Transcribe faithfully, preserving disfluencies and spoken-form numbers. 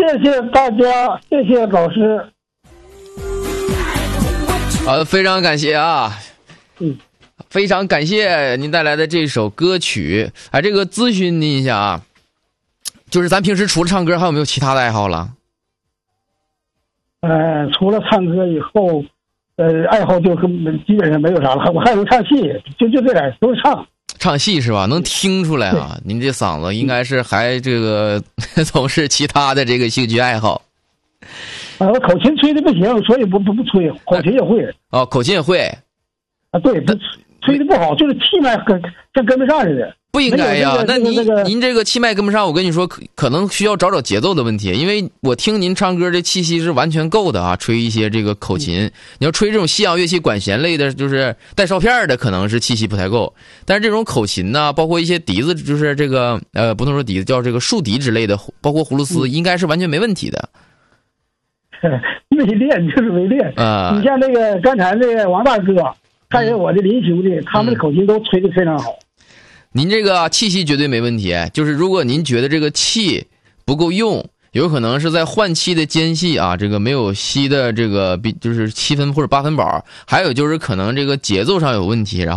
谢大家，谢谢老师。 好，非常感谢啊， 嗯， 非常感谢您带来的这首歌曲。哎，这个咨询您一下啊，就是咱平时除了唱歌，还有没有其他的爱好了？ 呃，除了唱歌以后，呃，爱好就基本上没有啥了。我还能唱戏，就就这点都是唱。 唱戏是吧？能听出来啊，您这嗓子应该是还这个从事其他的这个兴趣爱好。 啊，我口琴吹的不行，所以不不不吹，口琴也会。 哦，口琴也会。 啊，对，不吹的不好，就是气脉跟跟跟不上似的。 不应该呀，那您、 那个、 您这个气脉跟不上，我跟你说，可可能需要找找节奏的问题，因为我听您唱歌这气息是完全够的啊，吹一些这个口琴，嗯、你要吹这种西洋乐器管弦类的，就是带哨片的，可能是气息不太够，但是这种口琴呢，包括一些笛子，就是这个呃，不能说笛子，叫这个竖笛之类的，包括葫芦丝，嗯、应该是完全没问题的。 没练就是没练啊！ 你像那个刚才那个王大哥，还有我的林兄弟，嗯、他们的口琴都吹得非常好。 您这个气息绝对没问题，就是如果您觉得这个气不够用，有可能是在换气的间隙啊，这个没有吸的这个就是七分或者八分饱，还有就是可能这个节奏上有问题，然后。